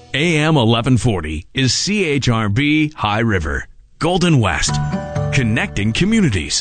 AM 1140 is CHRB High River, Golden West, connecting communities.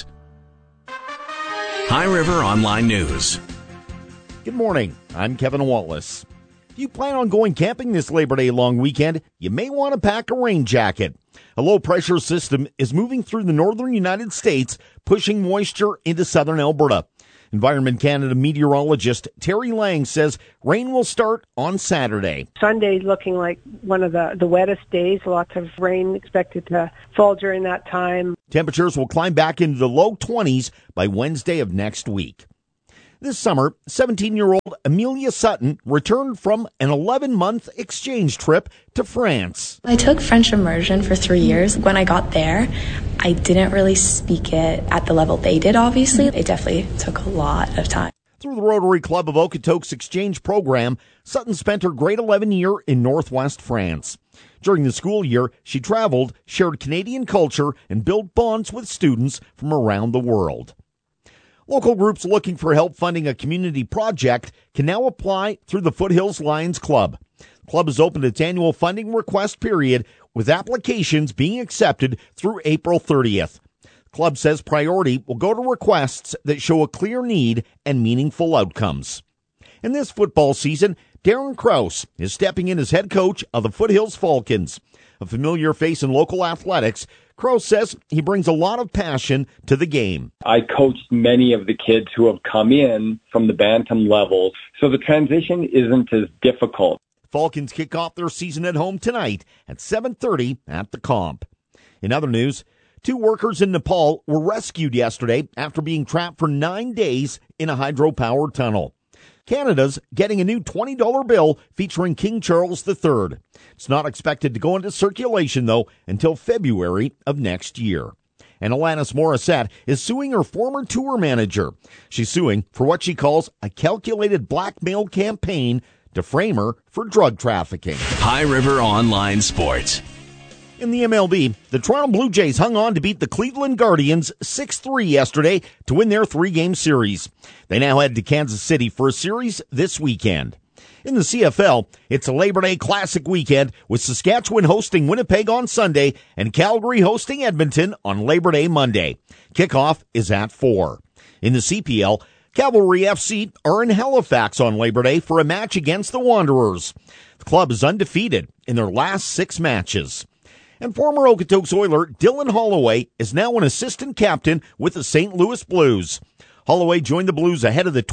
High River Online News. Good morning. I'm Kevin Wallace. If you plan on going camping this Labor Day long weekend, you may want to pack a rain jacket. A low-pressure system is moving through the northern United States, pushing moisture into southern Alberta. Environment Canada meteorologist Terry Lang says rain will start on Saturday. Sunday looking like one of the wettest days. Lots of rain expected to fall during that time. Temperatures will climb back into the low 20s by Wednesday of next week. This summer, 17-year-old Amelia Sutton returned from an 11-month exchange trip to France. I took French immersion for 3 years. When I got there, I didn't really speak it at the level they did, obviously. It definitely took a lot of time. Through the Rotary Club of Okotoks exchange program, Sutton spent her grade 11 year in northwest France. During the school year, she traveled, shared Canadian culture, and built bonds with students from around the world. Local groups looking for help funding a community project can now apply through the Foothills Lions Club. The club has opened its annual funding request period, with applications being accepted through April 30th. The club says priority will go to requests that show a clear need and meaningful outcomes. In this football season, Darren Krause is stepping in as head coach of the Foothills Falcons. A familiar face in local athletics, Krause says he brings a lot of passion to the game. I coached many of the kids who have come in from the bantam levels, so the transition isn't as difficult. Falcons kick off their season at home tonight at 7:30 at the Comp. In other news, 2 workers in Nepal were rescued yesterday after being trapped for 9 days in a hydro-powered tunnel. Canada's getting a new $20 bill featuring King Charles III. It's not expected to go into circulation, though, until February of next year. And Alanis Morissette is suing her former tour manager. She's suing for what she calls a calculated blackmail campaign to frame her for drug trafficking. High River Online Sports. In the MLB, the Toronto Blue Jays hung on to beat the Cleveland Guardians 6-3 yesterday to win their 3-game series. They now head to Kansas City for a series this weekend. In the CFL, it's a Labor Day Classic weekend with Saskatchewan hosting Winnipeg on Sunday and Calgary hosting Edmonton on Labor Day Monday. Kickoff is at 4. In the CPL, Cavalry FC are in Halifax on Labor Day for a match against the Wanderers. The club is undefeated in their last 6 matches. And former Okotoks Oiler Dylan Holloway is now an assistant captain with the St. Louis Blues. Holloway joined the Blues ahead of the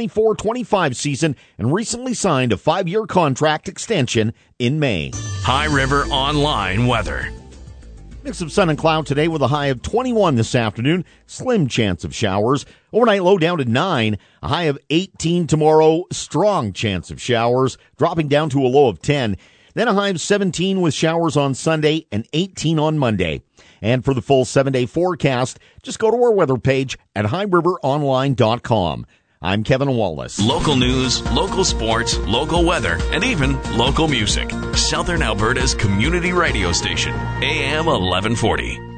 2024-25 season and recently signed a 5-year contract extension in May. High River Online Weather. Mix of sun and cloud today with a high of 21 this afternoon. Slim chance of showers. Overnight low down to 9. A high of 18 tomorrow. Strong chance of showers. Dropping down to a low of 10. Then a high of 17 with showers on Sunday and 18 on Monday. And for the full 7-day forecast, just go to our weather page at highriveronline.com. I'm Kevin Wallace. Local news, local sports, local weather, and even local music. Southern Alberta's community radio station, AM 1140.